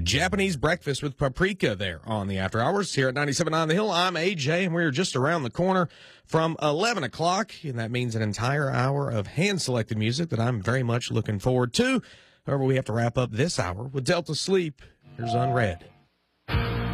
Japanese breakfast with paprika there on the After Hours here at 97.9 The Hill. I'm AJ, and we're just around the corner from 11 o'clock, and that means an entire hour of hand-selected music that I'm very much looking forward to. However, we have to wrap up this hour with Delta Sleep. Here's Unread.